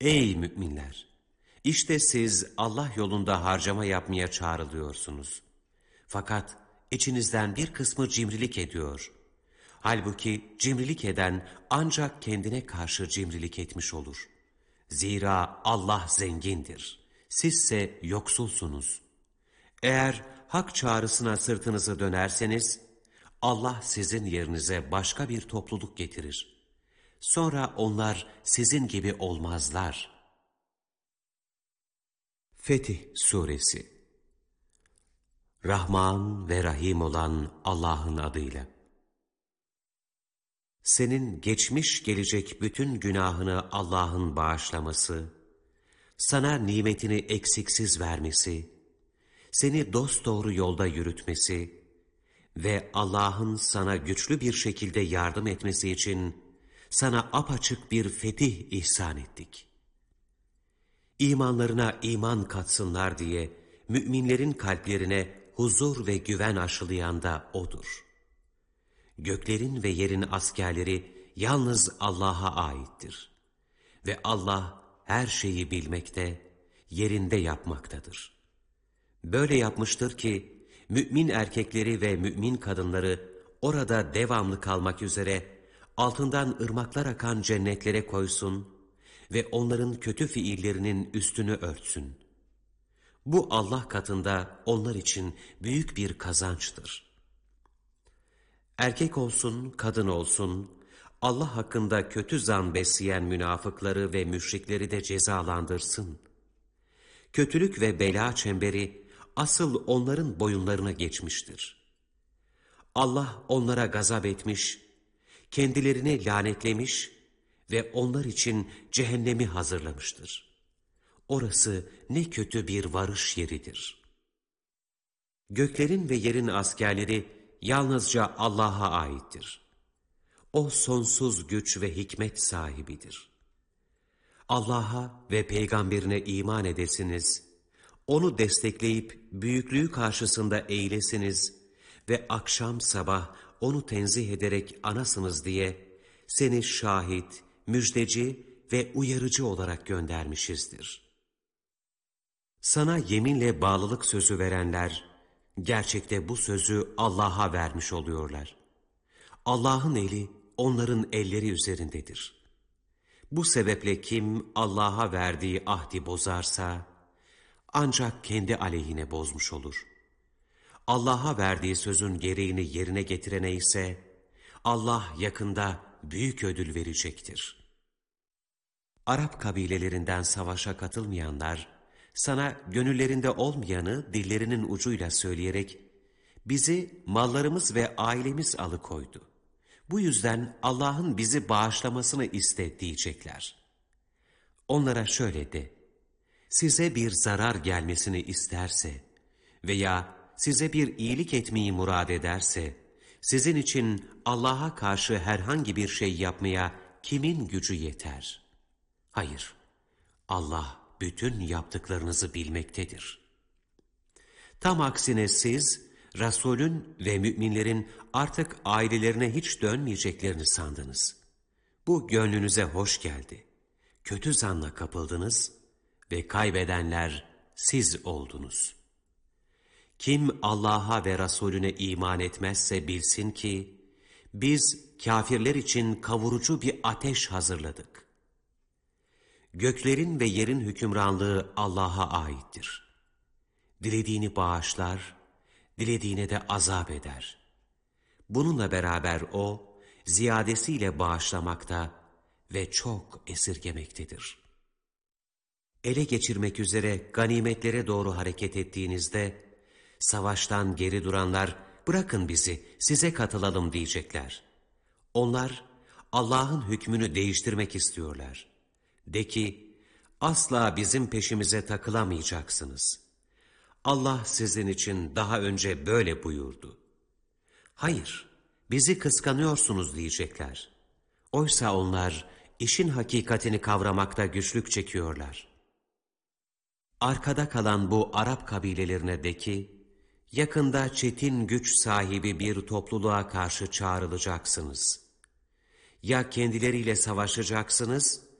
Ey müminler! İşte siz Allah yolunda harcama yapmaya çağrılıyorsunuz. Fakat içinizden bir kısmı cimrilik ediyor. Halbuki cimrilik eden ancak kendine karşı cimrilik etmiş olur. Zira Allah zengindir. Sizse yoksulsunuz. Eğer hak çağrısına sırtınızı dönerseniz, Allah sizin yerinize başka bir topluluk getirir. Sonra onlar sizin gibi olmazlar. Fetih Suresi. Rahman ve Rahim olan Allah'ın adıyla. Senin geçmiş gelecek bütün günahını Allah'ın bağışlaması, sana nimetini eksiksiz vermesi, seni dosdoğru yolda yürütmesi ve Allah'ın sana güçlü bir şekilde yardım etmesi için sana apaçık bir fetih ihsan ettik. İmanlarına iman katsınlar diye müminlerin kalplerine huzur ve güven aşılayan da O'dur. Göklerin ve yerin askerleri yalnız Allah'a aittir. Ve Allah her şeyi bilmekte, yerinde yapmaktadır. Böyle yapmıştır ki, mümin erkekleri ve mümin kadınları orada devamlı kalmak üzere altından ırmaklar akan cennetlere koysun ve onların kötü fiillerinin üstünü örtsün. Bu Allah katında onlar için büyük bir kazançtır. Erkek olsun, kadın olsun, Allah hakkında kötü zan besleyen münafıkları ve müşrikleri de cezalandırsın. Kötülük ve bela çemberi asıl onların boyunlarına geçmiştir. Allah onlara gazap etmiş, kendilerini lanetlemiş ve onlar için cehennemi hazırlamıştır. Orası ne kötü bir varış yeridir. Göklerin ve yerin askerleri yalnızca Allah'a aittir. O sonsuz güç ve hikmet sahibidir. Allah'a ve peygamberine iman edesiniz, onu destekleyip büyüklüğü karşısında eğilesiniz ve akşam sabah onu tenzih ederek anasınız diye seni şahit, müjdeci ve uyarıcı olarak göndermişizdir. Sana yeminle bağlılık sözü verenler, gerçekte bu sözü Allah'a vermiş oluyorlar. Allah'ın eli onların elleri üzerindedir. Bu sebeple kim Allah'a verdiği ahdi bozarsa, ancak kendi aleyhine bozmuş olur. Allah'a verdiği sözün gereğini yerine getirene ise, Allah yakında büyük ödül verecektir. Arap kabilelerinden savaşa katılmayanlar, sana gönüllerinde olmayanı dillerinin ucuyla söyleyerek, bizi mallarımız ve ailemiz alıkoydu. Bu yüzden Allah'ın bizi bağışlamasını iste diyecekler. Onlara şöyle de, size bir zarar gelmesini isterse veya size bir iyilik etmeyi murad ederse, sizin için Allah'a karşı herhangi bir şey yapmaya kimin gücü yeter? Hayır, Allah bütün yaptıklarınızı bilmektedir. Tam aksine siz, Resulün ve müminlerin artık ailelerine hiç dönmeyeceklerini sandınız. Bu gönlünüze hoş geldi. Kötü zanla kapıldınız ve kaybedenler siz oldunuz. Kim Allah'a ve Resulüne iman etmezse bilsin ki, biz kâfirler için kavurucu bir ateş hazırladık. Göklerin ve yerin hükümranlığı Allah'a aittir. Dilediğini bağışlar, dilediğine de azap eder. Bununla beraber O, ziyadesiyle bağışlamakta ve çok esirgemektedir. Ele geçirmek üzere ganimetlere doğru hareket ettiğinizde, savaştan geri duranlar, bırakın bizi, size katılalım diyecekler. Onlar, Allah'ın hükmünü değiştirmek istiyorlar. De ki, asla bizim peşimize takılamayacaksınız. Allah sizin için daha önce böyle buyurdu. Hayır, bizi kıskanıyorsunuz diyecekler. Oysa onlar işin hakikatini kavramakta güçlük çekiyorlar. Arkada kalan bu Arap kabilelerine de ki, yakında çetin güç sahibi bir topluluğa karşı çağrılacaksınız. Ya kendileriyle savaşacaksınız